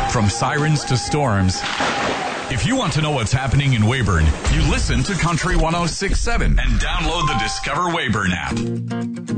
From sirens to storms. If you want to know what's happening in Weyburn, you listen to Country 106.7 and download the Discover Weyburn app.